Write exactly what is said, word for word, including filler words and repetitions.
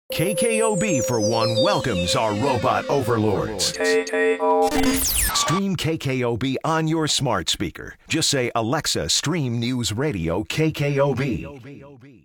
K K O B, for one, welcomes our robot overlords. Stream K K O B on your smart speaker. Just say, Alexa, stream News Radio K K O B.